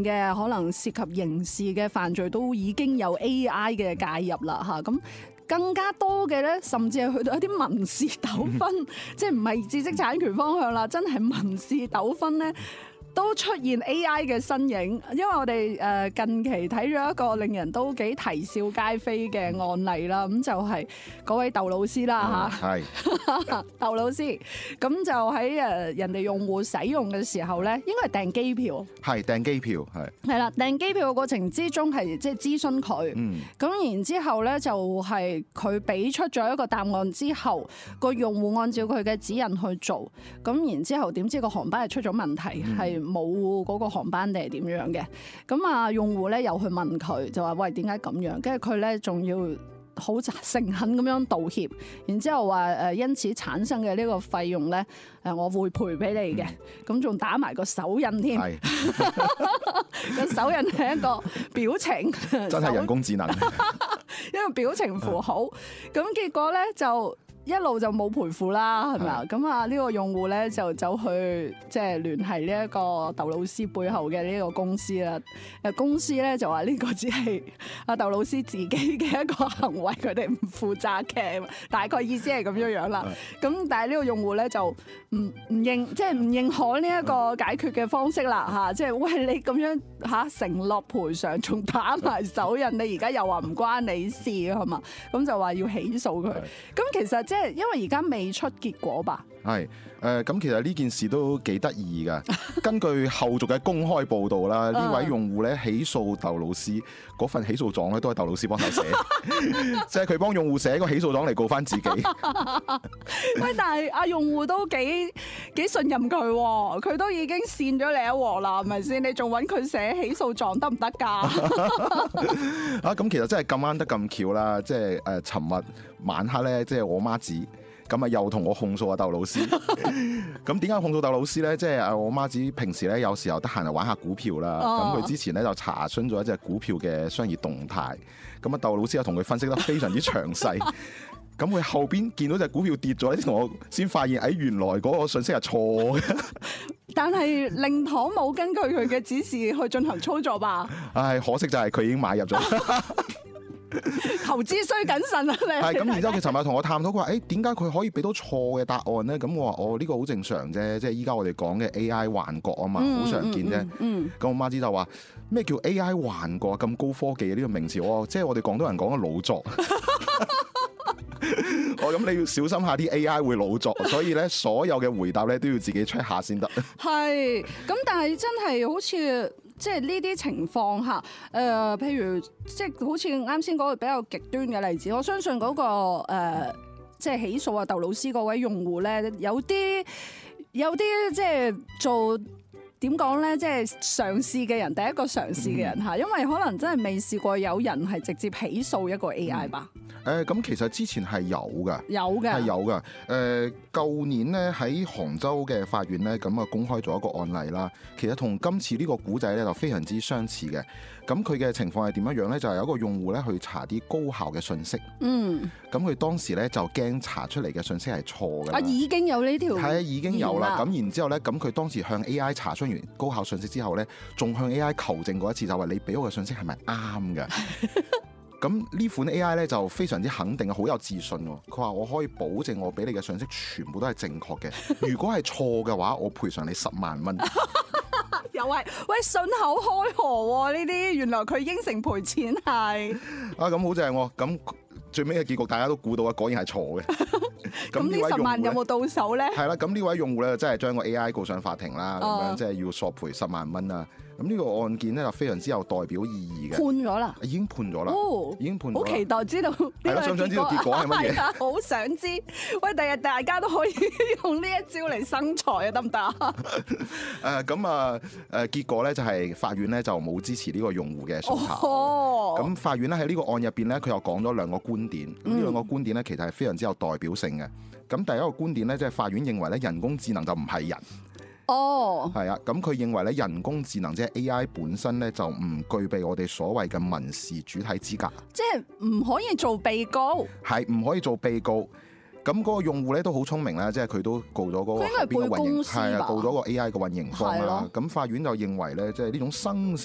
嘅可能涉及刑事嘅犯罪都已經有 AI 嘅介入啦嚇，咁更加多嘅咧，甚至係去到一啲民事糾紛，即係唔係知識產權方向啦，真係民事糾紛咧，都出現 AI 嘅身影，因為我哋近期睇咗一個令人都幾啼笑皆非嘅案例啦，咁就係嗰位竇老師啦嚇， 係竇老師咁就喺人哋用戶使用嘅時候咧，應該係訂機票， 係訂機票係啦，訂機票嘅過程之中係即係諮詢佢，咁然之後咧就係佢俾出咗一個答案之後，個用戶按照佢嘅指引去做，咁然之後點知個航班係出咗問題，係冇嗰個航班定係點樣嘅？咁啊，用戶咧又去問佢，就話喂，點解咁樣？跟住佢咧仲要好誠懇咁樣道歉，然之後話因此產生嘅呢個費用咧我會賠俾你嘅，咁仲打埋個手印添，個手印係一個表情， 真係人工智能， 一個表情符號，咁結果咧就一路就冇賠付啦，係咪啊？咁啊呢個用戶咧就走去即係聯繫呢一個竇老師背後嘅呢個公司啦。公司咧就話呢個只係阿竇老師自己嘅一個行為，佢哋唔負責嘅，大概意思係咁樣樣啦。咁但係呢個用戶咧就唔認，即係唔認可呢一個解決嘅方式啦嚇。即係喂，你咁樣承諾賠償，仲打埋手印，你而家又話唔關你事係嘛？咁就話要起訴佢。咁其實即係因為而家未出結果吧？ 係咁其實呢件事都幾得意㗎。根據後續嘅公開報導啦，呢位用戶咧起訴竇老師嗰份起訴狀咧，都係竇老師幫手寫，即係佢幫用戶寫個起訴狀嚟告翻自己。 喂，但係阿用戶都幾信任佢喎，佢都已經跣咗你一鑊啦，係咪先？你仲揾佢寫起訴狀得唔得㗎？ 咁其實真係咁啱得咁巧啦，即係尋日晚黑咧，即係我媽子。咁啊，又同我控訴阿竇老師。咁點解控訴竇老師咧？即係我媽子平時咧有時候得閒就玩下股票啦。咁佢之前咧就查詢咗一隻股票嘅商業動態。咁啊，竇老師又同佢分析得非常之詳細。咁佢後邊見到隻股票跌咗咧，同我先發現，原來嗰個信息係錯嘅。 但係令堂冇根據佢嘅指示去進行操作吧？ 唉，可惜就係佢已經買入咗。 投資需謹慎啊！你係咁，然之後佢尋日同我探討，佢話：點解佢可以俾到錯嘅答案咧？咁我話：呢個好正常啫，即係依家我哋講嘅 AI 幻覺啊嘛，好常見啫。咁我媽子就話：咩叫 AI 幻覺咁高科技嘅呢個名詞？即係我哋廣東人講嘅老作。咁你要小心下啲 AI 會老作，所以咧所有嘅回答咧都要自己 check 下先得。 係，咁但係真係好似。即係呢啲情況下，譬如即係好似啱先嗰個比較極端嘅例子，我相信嗰個即係起訴阿竇老師嗰位用戶咧，有啲即係做點講咧，即係嘗試嘅人，第一個嘗試嘅人嚇，因為可能真係未試過有人係直接起訴一個 AI 吧。 咁其實之前係有㗎，係有㗎。舊年咧喺杭州嘅法院咧，咁啊公開咗一個案例啦。其實同今次呢個古仔咧就非常之相似嘅。咁佢嘅情況係點樣樣咧？就係有一個用戶咧去查啲高校嘅信息。咁佢當時咧就驚查出嚟嘅信息係錯嘅。 已經有呢條係啊， 已經有啦。咁然之後咧，咁佢當時向 AI 查詢完高校信息之後咧，仲向 AI 求證過一次，就話你俾我嘅信息係咪啱嘅？咁呢款 AI 咧就非常之肯定，好有自信喎。佢話我可以保證我俾你嘅信息全部都係正確嘅。如果係錯嘅話，我賠償你10萬蚊。 又係喂，信口開河喎呢啲，原來佢應承賠錢係。咁好正喎。咁最尾嘅結局大家都估到啊，果然係錯嘅。 咁呢10萬有冇到手咧？係啦，咁呢位用戶咧真係將個 AI 告上法庭啦，咁樣即係要索賠10萬蚊啦。咁呢個案件咧就非常之有代表意義嘅。 判咗啦， 已經判咗啦，已經判咗。 好期待知道呢個結果。 想知道結果係乜嘢？ 好想知。喂，第日大家都可以用呢一招嚟生財啊，得唔得？ 結果咧就係法院咧就冇支持呢個用戶嘅訴求。咁法院咧喺呢個案入邊咧，佢又講咗2個觀點。咁呢2個觀點咧其實係非常之有代表性嘅。咁第一個觀點咧，即係法院認為咧人工智能就唔係人。係啊，咁佢認為咧人工智能即係 AI 本身咧就唔具備我哋所謂嘅民事主體資格， 即係唔可以做被告， 係唔可以做被告。咁嗰個用戶咧都好聰明啦，即係佢都告咗嗰個後邊嘅運營，係啊，告咗個 AI 嘅運營方啦。咁法院就認為咧，即係呢種生成